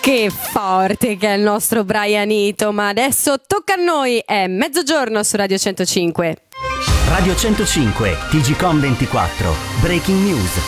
Che forte che è il nostro Brianito, ma adesso tocca a noi, è mezzogiorno su Radio 105. Radio 105, TGcom 24, Breaking News.